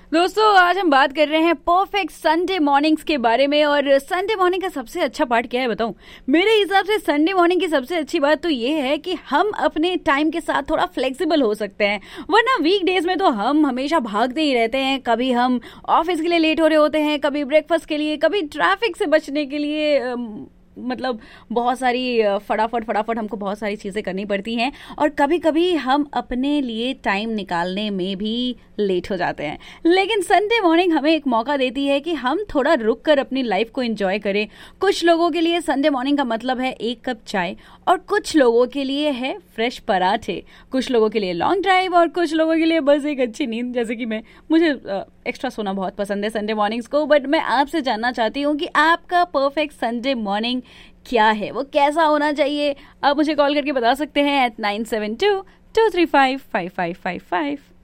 दोस्तों आज हम बात कर रहे हैं परफेक्ट संडे मॉर्निंग्स के बारे में। और संडे मॉर्निंग का सबसे अच्छा पार्ट क्या है बताऊं? मेरे हिसाब से संडे मॉर्निंग की सबसे अच्छी बात तो ये है कि हम अपने टाइम के साथ थोड़ा फ्लेक्सिबल हो सकते हैं। वरना वीकडेज में तो हम हमेशा भागते ही रहते हैं। कभी हम ऑफिस के लिए लेट हो रहे होते हैं, कभी ब्रेकफास्ट के लिए, कभी ट्रैफिक से बचने के लिए। मतलब बहुत सारी फटाफट हमको बहुत सारी चीज़ें करनी पड़ती हैं। और कभी कभी हम अपने लिए टाइम निकालने में भी लेट हो जाते हैं। लेकिन संडे मॉर्निंग हमें एक मौका देती है कि हम थोड़ा रुक कर अपनी लाइफ को एंजॉय करें। कुछ लोगों के लिए संडे मॉर्निंग का मतलब है एक कप चाय, और कुछ लोगों के लिए है फ्रेश पराठे, कुछ लोगों के लिए लॉन्ग ड्राइव, और कुछ लोगों के लिए बस एक अच्छी नींद। जैसे कि मुझे एक्स्ट्रा सोना बहुत पसंद है संडे मॉर्निंग्स को। बट मैं आपसे जानना चाहती हूँ कि आपका परफेक्ट संडे मॉर्निंग क्या है, वो कैसा होना चाहिए। आप मुझे कॉल करके बता सकते हैं at 9722355555।